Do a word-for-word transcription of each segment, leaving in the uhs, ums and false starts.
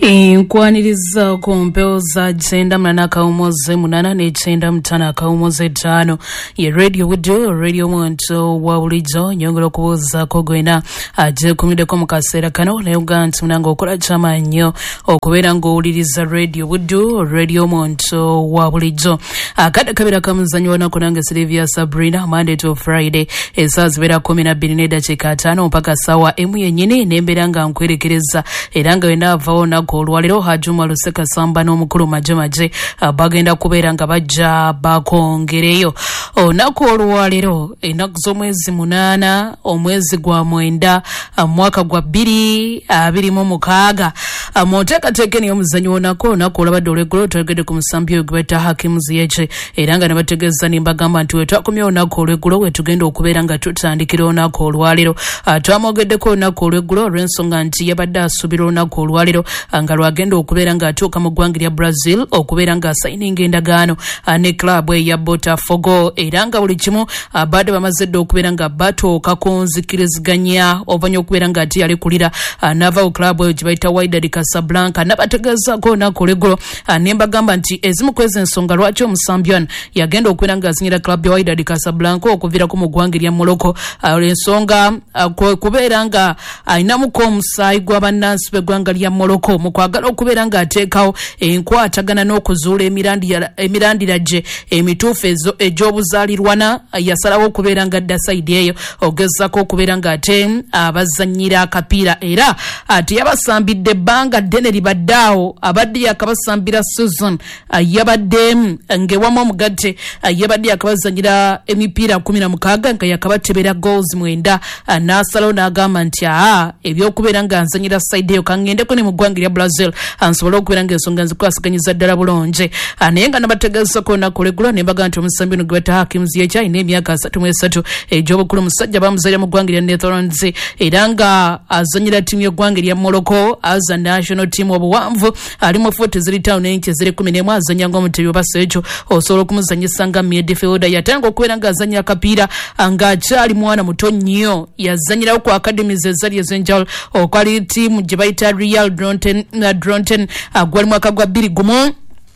Inkwaniriza ku mpewo za jenda mnana kaumoze munana nechenda mtana kaumoze tano ye radio wudu radio mwanto wa ulijo nyongolo kubuza kogwena aje kumide ko mukasera kano ne uganti munango okola chama nnyo okubera ngo uliriza radio wudu radio mwanto wa ulijo akada kabira kamuzanyo wana kunange Sylvia Sabrina Monday to Friday esazi bera kumi na bbiri n'eddakiika ttaano mpaka sawa emu yennyini nembera nga nkwerekereza era nga wenda avaona olwaliro Hajuma Luseka Samba n'omukulu maje maje bagenda kubeera nga bajja bakongereyo olunaku olwaliro ennaku z'omwezi munaana omwezi gwa mwenda mwaka gwa bbiri abiri mu mukaaga muteekateeka niyo omuzannyo wonako olunaku olabadde olw'eggulo twegedde ku musambi oyo gweta Hakim Ziyech era nga ne bategeeza ne mbagamba nti we twakomye olunaku olw'eggulo we tugenda okubeera nga tutandikira olunaku olwaliro twamwogeddeko olunaku olw'eggulo olw'ensonga nti yabadde asuubira olunaku olwaliro nga lwagenda okubeera nga atuuka mu ggwanga lya Brazil okubeera nga asayininga endagaano ne club eya Botafogo era nga buli kimu badde bamaze dde okubeera nga batooka ku nzikiriziganya ovanya okubeera nga ate yalekulira n'ava ku club eyo gye bayita Wydad Casablanca nabategeezako olunaku olw'eggulo ne mbagamba nti ezimu kwezi ensonga lwaki omusambi ono yagenda okubeera nga azinyira club ya Wydad Casablanca okuviirako mu ggwanga lya Morocco ensonga kubeera nga ayinamuko omusaayi gw'abannansi b'eggwanga lya Morocco mu kwagala okubeera nga ateekawo enkwatagana n'okuzuula emirandira gye emituufu egy'obuzaalirwana yasalawo okubeera nga adda sayidi eyo ogezako okubeera nga ate abazannyira akapiira era ate yabasambidde ebbanga ddene libadde awo abadde yakabasambira Susan yabadde ng'ewamu omugatte yabadde yakabazannyira emipiira kumi na mukaaga nga yakabatebera goals mwenda n'asalawo n'agamba nti aa ebyokubeera nga nzannyira sayidi eyo kangendeko ne mu ggwanga lya Brazil ansobola okubeera nga ensonga nzikwasiganyiza ddala bulungi naye nga nabategeezako olunaku olw'eggulo ne mbaga nti omusambi ono gwe bata Hakim Ziyech alina emyaka asatu mu esatu egy'obukulu omusajja bamuzaira mu ggwanga lya Netherlands era nga azannyira ttiimu y'eggwanga lya Morocco aza national team obuwanvu ali mu fuuti ziri ttaano n'enki eziri kumi n'emu azannya ng'omutebi oba Sejo osobola okumuzannyisa nga midfielder yatanga okubeera nga azannya akapiira ng'akyali mwana muto nnyo yazannyirawo ku academies ezali ez'enjawulo okwali ttiimu gye bayita Real Dronten na Dronten gwali mwaka gwa bbiri gumu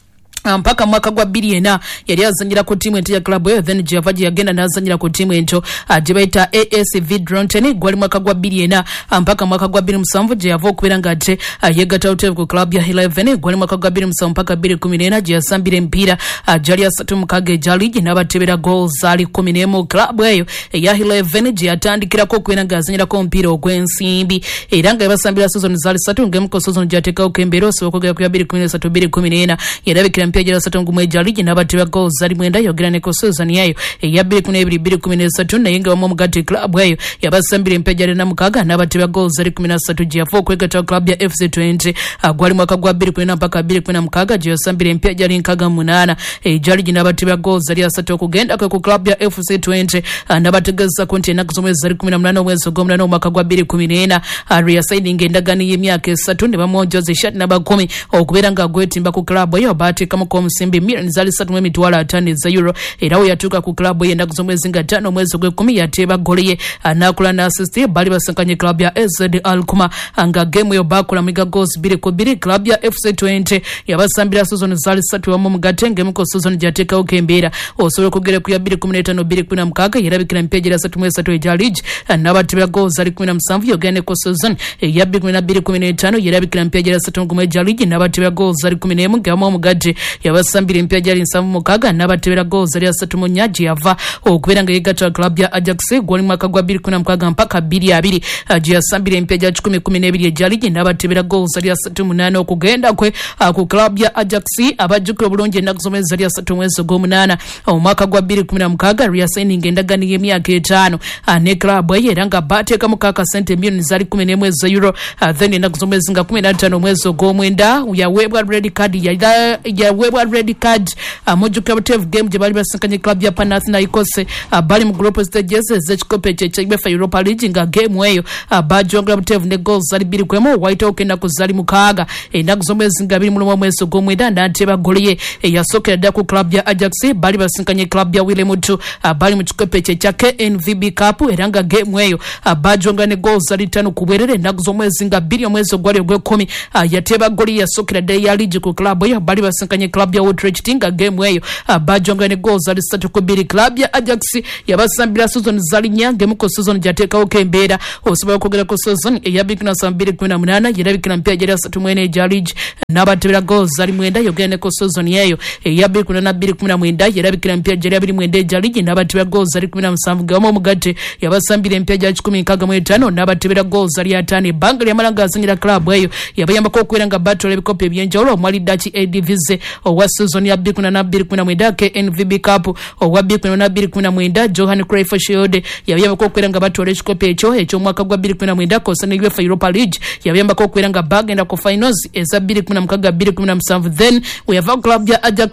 mpaka mwaka gwa bbiri ena yali azannyira ku ttiimu ento ya club eyo then gyava gye yagenda n'azannyira ku ttiimu ento gye bayita A S V Dronten gwali mwaka gwa bbiri ena mpaka mwaka gwa bbiri musanvu gye yava okubeera nga ate yegatta buteevu ku club ya eleven gwali mwaka gwa bbiri musanvu mpaka bbiri kumi n'ena gye yasambira emipiira gyali asatu mukaaga egya liigi n'abatebera goals ali kumi n'emu club eyo eya eleven gye yatandikirako okubeera nga azannyirako omupiira ogw'ensimbi era nga yabasambira season zaali ssatu ng'emu ku season gy'ateekawo embeera osobola okwogera ku ya bbiri kumi n'esatu bbiri kumi n'ena yerabikira mpya satu ngumu eja ligi n'abatebya goals zali mwenda yogera ne ku season yayo eya bbiri kumi n'ebiri bbiri kumi n'esatu naye nga wamu omugatte club eyo yabasambira empya na mukaaga n'abatebya goals zali kumi na ssatu gye yafa okwegatta club ya F C twenty gwali mwaka gwa bbiri kumi na mpaka bbiri kumi na mukaaga gye yasambira empya gyali nkaaga munaana eja ligi n'abatebya goals zali asatu okugenda kwe ku club ya F C twenty n'abategeezako nti ennaku z'omwezi zali kumi na munaana omwezi ogw'omunaana omwaka gwa bbiri kumi n'ena yasayininga endagaano y'emyaka esatu ne bamwonjoza eshatu n'abakumi okubeera nga agwetimba ku club eyo baateekamu omusimbi milioni zali ssatu mu emitwalo ataano eza euro era we yatuuka ku club ye ennaku z'omwezi nga ttaano omwezi ogw'ekkumi yateeba golo ye n'akola n'assist bali basankanye club ya S Z Alkmaar nga game eyo baakola miga goals bbiri ku bbiri club ya F C twenty yabasambira season zaali ssatu wamu omugatte ng'emu ku season gyateekawo embeera osobola okugera ku ya bbiri kumi n'etaano bbiri kumi na mukaaga yerabikira emipiira gyali asatu mu esatu egya liigi n'abatebya goals zali kumi na musanvu yogera ne ku season eya bbiri kumi na bbiri kumi n'etaano yerabikira emipiira gyali asatu mu gumu egya liigi n'abatebya goals zali kumi n'emu ng'amu omugatte yabasambira empya gyali nsanvu mukaaga n'abatebera goals zali asatu mu nnya gye yava okubeera nga yegatta club ya Ajax gwali mwaka gwa bbiri kumi na mukaaga mpaka bbiri abiri gye yasambira empya gya kikumi kumi n'ebiri egya liigi n'abatebera goals zali asatu munaana okugenda kwe ku club ya Ajax abajjukira obulungi ennaku z'omwezi zali asatu omwezi ogw'omunaana omwaka gwa bbiri kumi na mukaaga yasayininga endagaano y'emyaka etaano ne club eyo era nga baateekamu kaakasente milioni zali kumi n'emu eza euro then ennaku z'omwezi nga kumi na ttaano omwezi ogw'omwenda yaweebwa red card webwa red card amojuka butevu game je bali basinkanye club ya Panathinaikos bali mu group stages z'ekikope ky'Uefa Europa League nga game eyo bajongera butevu ne goals zali biri kwemo White Oak na kuzali mukaaga enaku zomwezi nga biri mu mwezi gw'omwenda n'ateba goliye eyasokera dda ku club ya Ajax bali basinkanye club ya Willem two bali mu kikope kya K N V B Cup era nga game eyo bajongera ne goals zali tano ku bwerere enaku zomwezi nga biri omwezi gwali ogw'ekumi yateba goliye yasokera dda ya league ku club eyo bali basinkanye club ya Utrecht nga game eyo bajongera ne goals zali tatu ku biri club ya Ajax yabasambira season zali nyange muko season jatekawo kembeera osobola kwogera ku season eyabikina sambiri kumi na munana yerabikina mpya jali asatu mwene eja league n'abatebera goals zali mwenda yogende ku season yeyo eyabikina na bbiri kumi na mwenda yerabikina mpya jali abiri mwenda eja league n'abatebera goals zali kumi na musanvu gamu omugate yabasambira mpya jali kumi nkaaga mu etaano n'abatebera goals zali ataano ebbanga ly'amalanga azanyira club eyo yabayambako okubeera nga battle ebikopo ebyenjawulo omwali Dutch A Divize owa season ya bbiri kumi na bbiri kumi na mwenda K N V B Cup owa bbiri kumi na bbiri kumi na mwenda Johan Cruyff Shield yabayambako okubeera nga battle ekikopo ekyo eky'omwaka gwa bbiri kumi na mwenda kosa ne UEFA Europa League yabayambako okubeera nga bagenda ku finals eza bbiri kumi na mukaaga bbiri kumi na musanvu then we have a club ya Ajax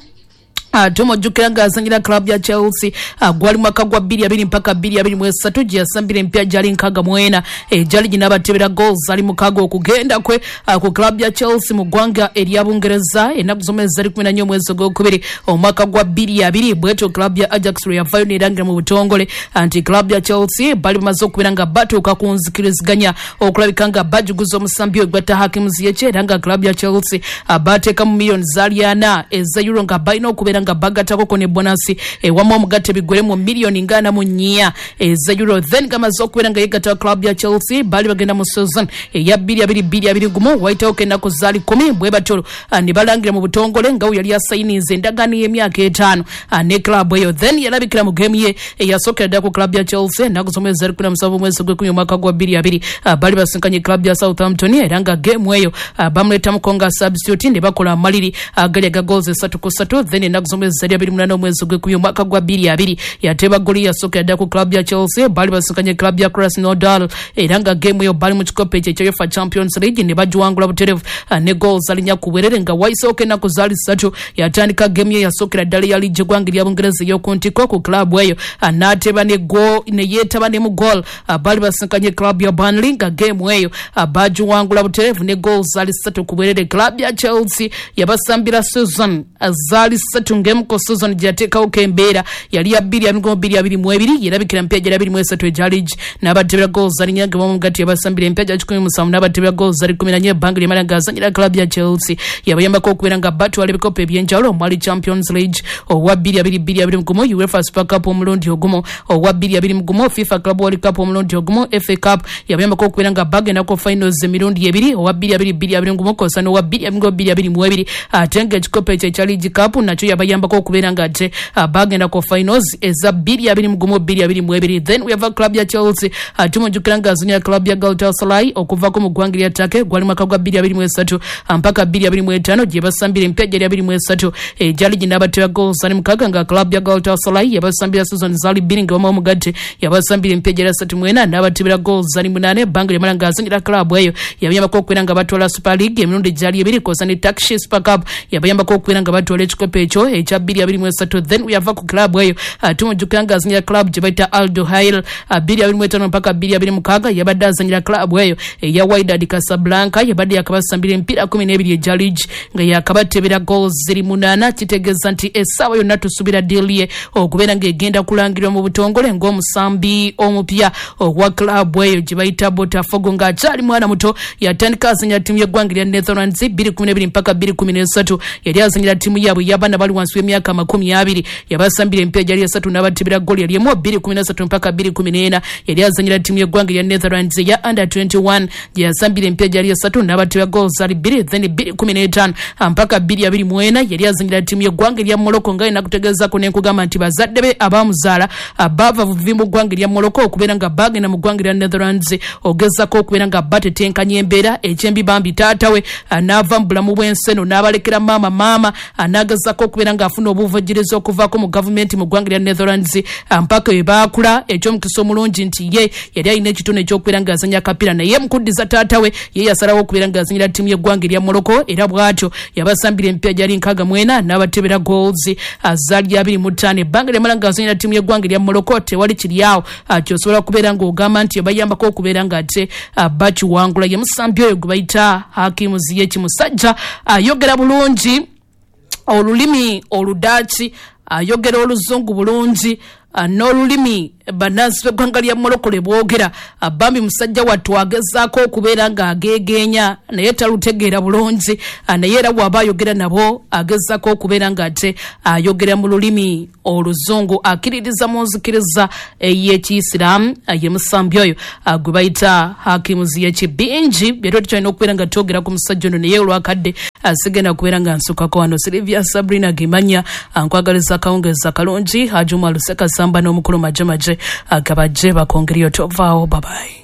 Atomo jukira ngazanyira club ya Chelsea gwali mwaka gwa bbiri abiri mpaka bbiri abiri mu esatu gye yasambira empya jali nkaga mwena e jali gina batebera goals ali mukaga okugenda kwe ku club ya Chelsea mu gwanga erya Bungereza enaku zomwezi zali kumi na nnya omwezi gw'okubiri omwaka gwa bbiri abiri bweto club ya Ajax yavayo nerangira mu butongole anti club ya Chelsea bali bamaze okubeera nga batuuka ku nzikiriziganya okulabika nga bajuguza omusambi ogwatta Hakim Ziyech era nga club ya Chelsea bateeka mu miliyoni zali ana eza euro nga balina okubeera nga bagatako kone bonasi e wamo mugate bigwere mu milioni ngana mu nnya eza euro then kama zokubeera nga yegata club ya Chelsea bali bagenda mu season e ya bbiri abiri bbiri abiri gumu White Oak enako zali kumi bwe batolo ne balangira mu butongole nga yali asayinize endagaano y'emyaka etaano ne club eyo then yalabikira mu game ye eyasokera ddala ku club ya Chelsea enako zomwezi zali kumi na musanvu omwezi gw'ekumi omwaka gwa bbiri abiri bali basinkanye club ya Southampton era nga game eyo bamuletamu konga substitute ne bakola amaliri agali aga goals esatu ku ssatu then enako zomwezi zali abiri munana omwezi gw'ekumi omwaka gwa bbiri abiri yateba goli yasokera ddala ku club ya Chelsea bali basinkanye club ya Krasnodar era nga game eyo bali mu kikopo ekyo ekya UEFA Champions League ne bagiwangula buterevu ne goals alinya ku bwerere nga White Oak enako zali ssatu yatandika game ye yasokera ddala ya league gwange lya Bungereza ey'okuntiko ku club eyo n'ateba ne goal ne yeetaba ne mu goal bali basinkanye club ya Burnley nga game eyo bagiwangula buterevu ne goals zali ssatu ku bwerere club ya Chelsea yabasambira season zali ssatu ngemu ko season jateekawo kembeera yali ya bbiri abiri bbiri abiri mu ebiri yerabikira mpya jali abiri mu esatu eja league n'abatebera goals zali nyange mu mugati yabasambira empya ja kikumi musanvu n'abatebera goals zali kumi na nnya ebbanga ly'amalanga azanyira club ya Chelsea yabayambako okubeera nga batwala ebikopo ebyenjawulo omwali Champions League owa bbiri abiri bbiri abiri mugumu UEFA Super Cup omulundi ogumu owa bbiri abiri mugumu FIFA Club World Cup omulundi ogumu F A Cup yabayambako okubeera nga bagendako finals emirundi ebiri owa bbiri abiri bbiri abiri mugumu kosa n'owa bbiri abiri bbiri abiri mu ebiri ate nga ekikopo ekyo ekya League Cup nakyo yabayambako okubeera nga ate bagenda ku finals eza bbiri abiri mugumu bbiri abiri mu ebiri then we have a club ya Chelsea tumujjukira nga azanya club ya Galatasaray okuvako mu ggwanga lya Turkey gwali mwaka gwa bbiri abiri mu esatu mpaka bbiri abiri mu etaano gye basambira empya jali abiri mu esatu ejali gye n'abatera goals ali mukaaga nga club ya Galatasaray yabasambira season zali bbiri nga omu omugate yabasambira empya jali asatu mu ena n'abatebera goals ali munaana ebbanga ly'amala nga azanyira club eyo yabayambako okubeera nga batwala Super League emirundi gyali ebiri kosa ne Turkish Super Cup yabayambako okubeera nga batwala ekikopo ekyo ekya bbiri abiri mu esatu then we have ku club eyo tumujjukira nga azanyira club gye bayita Al Duhail bbiri abiri mu etaano mpaka bbiri abiri mukaaga yabadde azanyira club eyo eya Wydad Casablanca yabadde yakabasambira empiira kumi n'ebiri eja league nga yakabatebera goals ziri munaana kitegeeza nti essaawa yonna tusubira deal ye okubeera ng'egenda kulangirwa mu butongole ng'omusambi omupya owa club eyo gye bayita Botafogo ng'akyali mwana muto yatandika azanyira ttiimu y'eggwanga lya Netherlands bbiri kumi n'ebiri mpaka bbiri kumi n'esatu yali azanyira ttiimu yaabwe y'abaana bali wansi w'emyaka amakumi abiri yabasambira empya jali esatu n'abatebera goli yali emu bbiri kumi n'esatu mpaka bbiri kumi n'ena yali azanyira ttiimu y'eggwanga lya Netherlands ya under twenty-one gye yasambira empya jali esatu n'abatebera goals ali bbiri then bbiri kumi n'etaano mpaka bbiri abiri mu ena yali azanyira ttiimu y'eggwanga lya Morocco nga enakutegeezako n'enkugamba nti bazadde be abaamuzaala baava buvi mu ggwanga lya Morocco okubeera nga bagenda mu ggwanga lya Netherlands ogezako okubeera nga batetenkanya embeera ekyembi bambi taata we n'ava mu bulamu bw'ensi eno n'abalekera maama maama n'agezako okubeera okubeera ng'afuna obuvujjirizi okuvaako mu gavumenti mu ggwanga lya Netherlands mpaka we baakula. Eky'omukisa omulungi nti ye yali alina ekitone eky'okubeera ng'azanya akapiira naye mukuddiza taata we ye yasalawo okubeera ng'azanyira ttiimu y'eggwanga erya Morocco era bw'atyo yabasambira emipiira gyali nkaaga mwena n'abatebera goals zaali abiri mu ttaano. Ebbanga lyamala ng'azanyira ttiimu y'eggwanga erya Morocco tewali kiri awo ky'osobola okubeera ng'ogamba nti yabayambako okubeera ng'ate bakiwangula. Ye musambi oyo gwe bayita Hakim Ziyech, musajja ayogera bulungi olulimi oludaaki, ayogera oluzungu bulungi n'olulimi bannansi b'eggwanga lya Morocco lwe boogera. Bambi musajja wattu agezaako okubeera ng'ageegeenya naye talutegeera bulungi, naye era bw'aba ayogera nabo agezaako okubeera ng'ate ayogera mu lulimi oluzungu. Akkiririza mu nzikiriza ey'Ekiyisiraamu ye musambi oyo gwe bayita Hakim Ziyech. Bingi byetwe tukyalina okubeera nga twogera ku musajja ono naye olwakadde sigenda kubeera nga nsukako wano. Silivia Sabrina Gemanya ankwagaliza akawungeeza kalungi. Ajuma Luseka Samba n'omukulu maje maje agabajje bakongeriyo tovaawo. Babayi.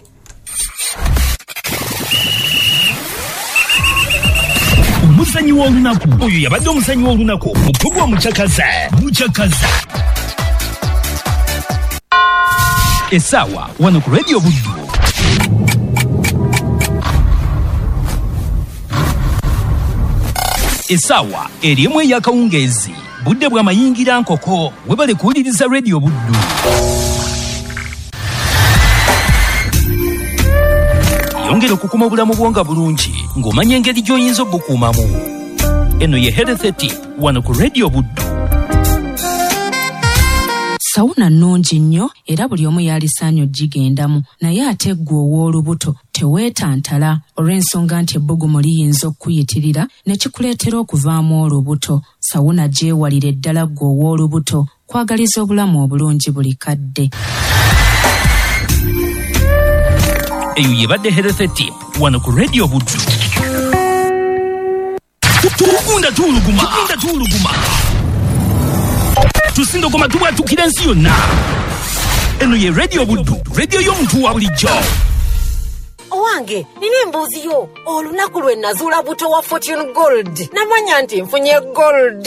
Omusanyi w'olunaku oyo yabadde omusanyi w'olunaku mukugwa mukyakaza mukyakaza essaawa wano ku Radio Buddu. Essaawa erimu ey'akawungeezi budde bw'amayingira nkoko webale kuwuliriza Radio Buddu. Yongera okukuma obulamu bwonga bulungi ng'omanya engeri gy'oyinza obukuumamu. Eno ye Health Tip wano ku Radio Buddu. Sawuna nnungi nnyo era buli omu yalisaanyo gigendamu, naye ate ggwe ow'olubuto teweetantala olw'ensonga nti ebbugumu liyinza okuyitirira ne kikuleetera okuvaamu olubuto. Sawuna gyewalire ddala ggwe ow'olubuto kwagaliza obulamu obulungi buli kadde. Eyo yebadde Health Tip wano ku Radio Buddu. Tugunda tuuluguma tugunda tuuluguma tusindogoma tubwatukira ensi yonna. Eno ye Radio Buddu, radio y'omuntu wa bulijjo. Owange, nina embuuzi yo. Olunaku lwe nazuula buto wa Fortune Gold. Namanya nti nfunye gold.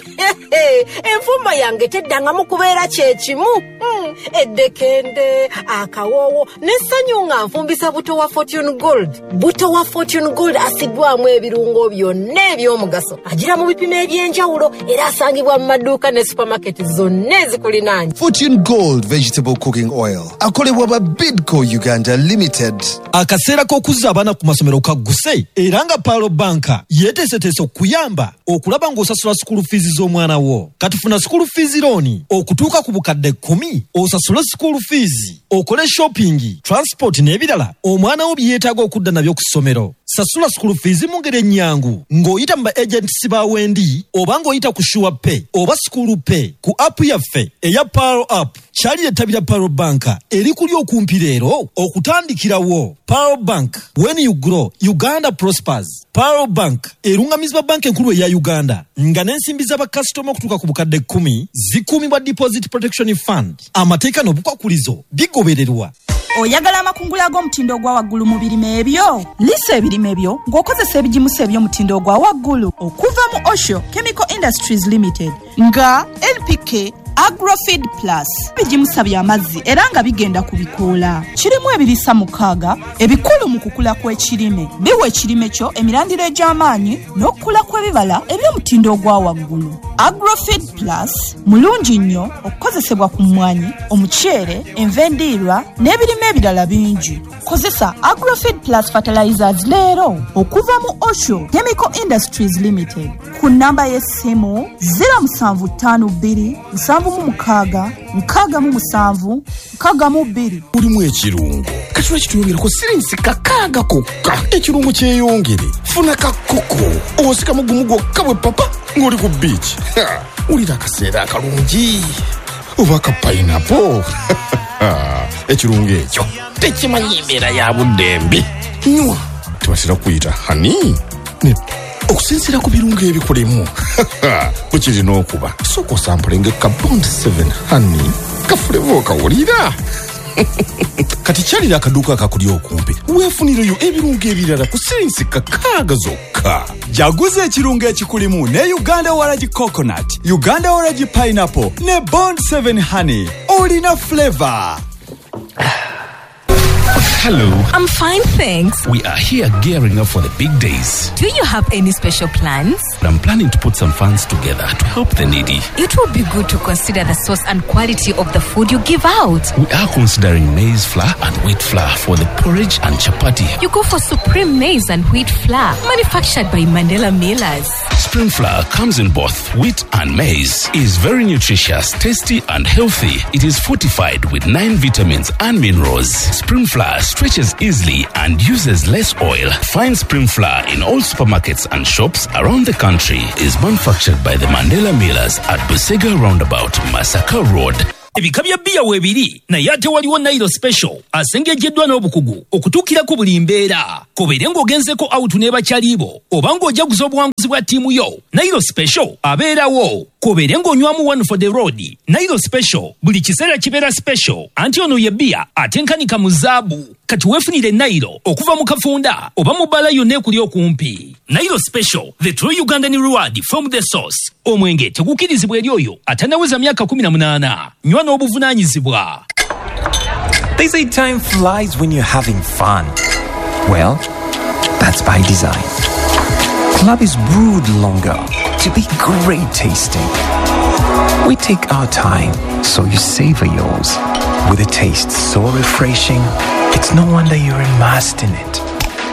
Enfumba yange teddangamu kubeera kye kimu. Hmm. Eddekende, akawoowo, n'essanyu nga nfumbisa buto wa Fortune Gold. Buto wa Fortune Gold asiddwamu ebirungo byonna eby'omugaso. Agira mu bipimo eby'enjawulo era asangibwa mu maduuka ne supermarket zonna ezikulinaanye. Fortune Gold Vegetable Cooking Oil akolebwa ba Bidco Uganda Limited. Akaseera k'okuzza abaana ku masomero kagguse era nga Palo Banka yeeteeseteese okuyamba okulaba ng'osasula school fees z'omwana wo. Katufuna school fees loan okutuuka ku bukadde kkumi osasule school fees, okole shopping, transport n'ebirala omwana wo bye yeetaaga okudda nabyo ku ssomero. Sasula school fees mu ngeri ennyangu ng'oyita mu ba agents ba Wendi oba ng'oyita ku Sure Pay oba School Pay ku app yaffe eya Palo app. Kyali ettabira Palo Banka eri kuli okumpi leero okutandikirawo. Palo Bank, when you grow, Uganda prospers. Palo Bank erungamizibwa banka enkulu eya Uganda nga n'ensimbi z'abakasitoma okutuuka ku bukadde kkumi zikuumibwa Deposit Protection Fund. Amateeka n'obukwakulizo bigobererwa. Oyagala amakungula ag'omutindo ogwa waggulu mu birime ebyo? Lisa ebirime ebyo ng'okozesa ebigimusa eby'omutindo ogwa waggulu okuva mu Osho Chemical Industries Limited nga N P K Agrofeed Plus. Bigimusa by'amazzi era nga bigenda ku bikoola. Kirimu ebirisa mukaaga ebikulu mu kukula kw'ekirime. Biwa ekirime kyo emirandiro egy'amaanyi n'okukula kw'ebibala eby'omutindo ogwa waggulu. Agrofeed Plus mulungi nnyo okukozesebwa ku mmwanyi, omuceere, enva endiirwa n'ebirime ebirala bingi. Kozesa Agrofeed Plus Fertilizers leero okuva mu Osho Chemical Industries Limited ku namba y'essimu zero seven five two seven mu mukaaga mukaaga mu musanvu mukaaga mu bbiri. Ulimu ekirungo kati lwekituyongereko sirinsi kakaaga kokka ekirungo kyeyongere funa kakoko osika mugumu gwokka bwe papa ng'oli ku beach. Ulira akaseera akalungi oba ka pineapple ekirungo ekyo tekimanyi embeera ya budde mbi. Nywa tebasira kuyita hani ne okusinziira ku birungo ebikolemu bwe kirina okuba sooka osampulenga ka Bond seven honey kafulevo okawulira. kati kyalira akaduuka kakuli okumpi weefunireyo ebirungo ebirala ku sirinsi kakaaga zokka. Jaguza ekirungo ekikulimu ne Uganda Waragi Coconut, Uganda Waragi Pineapple ne Bond seven Honey. Olina flavor. Hello. I'm fine, thanks. We are here gearing up for the big days. Do you have any special plans? I'm planning to put some funds together to help the needy. It will be good to consider the source and quality of the food you give out. We are considering maize flour and wheat flour for the porridge and chapati. You go for Supreme Maize and Wheat Flour, manufactured by Mandela Millers. Spring flour comes in both wheat and maize. Is very nutritious, tasty and healthy. It is fortified with nine vitamins and minerals. Spring flour stretches easily and uses less oil. Find Spring flour in all supermarkets and shops around the country. Is manufactured by the Mandela Millers at Busega Roundabout, Masaka Road. Ebika bya bia weebiri naye ate waliwo Nairo Special asengejeddwa n'obukugu okutuukira ku buli mbeera. Kobeere ng'ogenzeko out n'ebakyalibo oba ng'ojaguza obuwanguzi bwa ttiimu yo, Nairo Special abeerawo. Kobeere ng'onywamu one for the road. Nairo Special buli kiseera kibeera special anti ono ye bia atenkanika mu zaabu. Kati weefunire Nairo okuva mu kafunda oba mu bbala yonna ekuli okumpi. Nairo Special, the true Ugandan reward from the source. Omwenge tegukirizibwa eri oyo atanaweza myaka kumi na munaana. Nywa n'obuvunaanyizibwa. They say time flies when you're having fun. Well, that's by design. Club is brewed longer to be great tasting. We take our time, so you savor yours. With a taste so refreshing, it's no wonder you're immersed in it.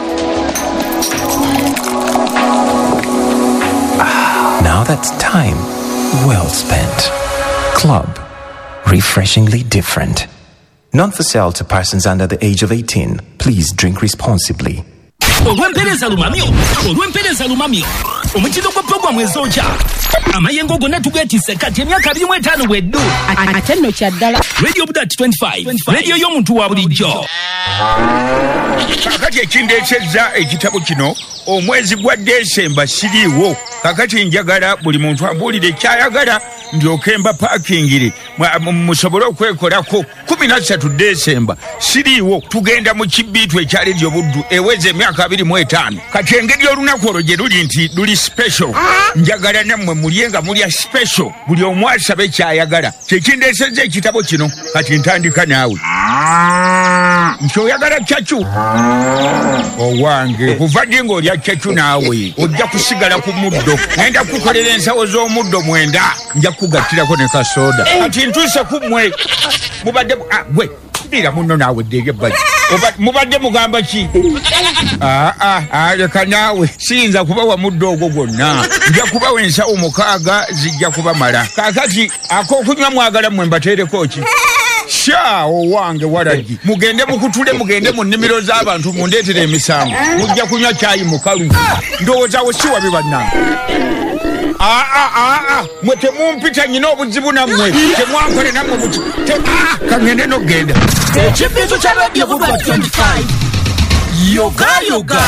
Ah, now that's time well spent. Club. Refreshingly different. Not for sale to persons under the age of eighteen. Please drink responsibly. Olw'empeereza lumamyo, olw'empeereza lumamyo. Omukiro gwa programu ezooja. Amayengo gonna tugeetisse kati emyaka abiri mu etaano bweddu. Ate nno kyaddala. Radio Budat twenty-five. Radio y'omuntu wa bulijjo. Kakati ekindeesezza ekitabo kino omwezi gwa Desemba siriiwo. Kakati njagala buli muntu ambuulire kyayagala ndyoke mba paakingire musobole okwekolako kumi na ssatu Desemba siriiwo. Tugenda mu kibiitu ekya Radio Buddu eweze emyaka abiri mu etaano. Kati engeri olunaku olwo gye luli nti luli special. Njagala nammwe mulyenga mulya special buli omu asabe kyayagala. Kyekindeesezza ekitabo kino kati ntandika naawe. Nkyoyagala kyacu owange kuva ddi ng'olya kyacu naawe ojja kusigala ku muddo. Ngenda kukolera ensawo z'omuddo mwenda nja kugattirako ne kasoda. Kati ntuuse ku mmwe mubadde gwe bira muno naawe ddeege bali mubadde mugamba ki? Aa leka naawe siyinza kubawa muddo ogwo gwonna. Nja kubawa ensawo mukaaga zijja kubamala. Kaakati ak'okunywa mwagala mmwe mbateereko ki? Sha owange Waragi mugende mukutule mugende mu nnimiro z'abantu mundeetere emisango mujja kunywa caayi mukalu ndowooza wo si wabi bannange. Aa aa mwe temumpita nyina obuzibu nammwe temwankole nammwe buti kangende n'ogenda. Ekibiitu kya Radio Budat twenty-five. Yoga yoga.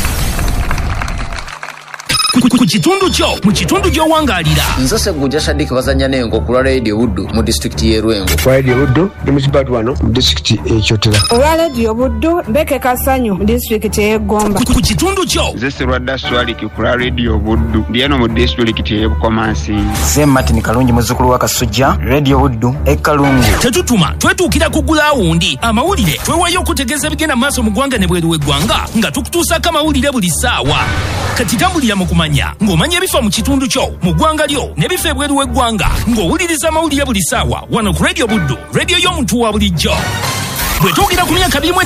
Ku kitundu kyo mu kitundu gy'owangaalira. Nze Segujja Shadik bazanya n'engo ku Radio Buddu mu disitulikiti y'e Rwengo. Radio Buddu ndi mu kibatu wano mu disitulikiti y'e Kyotera. Olwa Radio Buddu Mbeke Kasanyu mu disitulikiti y'e Gomba. Ku kitundu kyo. Nze Serwadda Swaliki ku Radio Buddu ndi eno mu disitulikiti y'e Bukomansinga. Nze Martin Kalungi muzzukulu wa Kasujja Radio Buddu e Kalungu. Tetutuma twetuukira ku gulaawundi amawulire twewayo okutegeeza bigenda maaso mu ggwanga ne bweru w'eggwanga nga tukutuusako amawulire buli ssaawa. Kati tambulira mu kumanya ng'omanya ebifa mu kitundu kyo mu ggwanga lyo ne bifa ebweru w'eggwanga ng'owuliriza amawulire buli ssaawa wano ku Radio Buddu, radio y'omuntu wa bulijjo. Bwe tuukira ku myaka abiri mu